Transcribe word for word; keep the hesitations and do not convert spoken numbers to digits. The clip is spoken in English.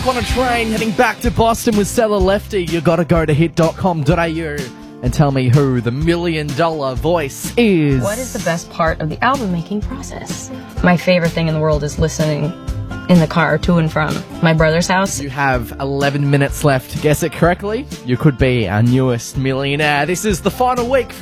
On a train heading back to Boston with Stella Lefty, you gotta go to hit dot com dot a u and tell me who the million dollar voice is. What is the best part of the album making process? My favorite thing in the world is listening in the car to and from my brother's house. You have eleven minutes left to guess it correctly. You could be our newest millionaire. This is the final week for